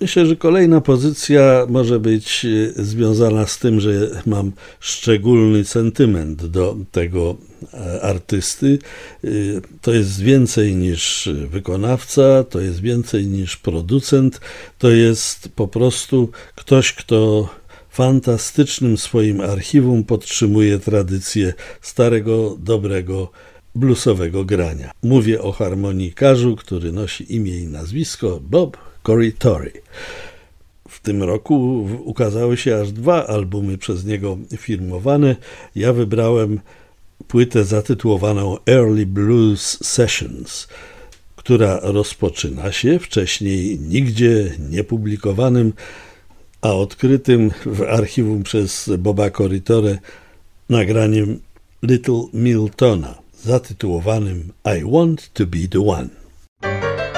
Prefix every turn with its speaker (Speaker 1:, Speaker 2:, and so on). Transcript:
Speaker 1: Myślę, że kolejna pozycja może być związana z tym, że mam szczególny sentyment do tego artysty. To jest więcej niż wykonawca, to jest więcej niż producent, to jest po prostu ktoś, kto fantastycznym swoim archiwum podtrzymuje tradycję starego, dobrego, bluesowego grania. Mówię o harmonikarzu, który nosi imię i nazwisko Bob Corritore. W tym roku ukazały się aż 2 albumy przez niego firmowane. Ja wybrałem płytę zatytułowaną Early Blues Sessions, która rozpoczyna się wcześniej nigdzie niepublikowanym, a odkrytym w archiwum przez Boba Corritore nagraniem Little Miltona zatytułowanym I Want to Be the One.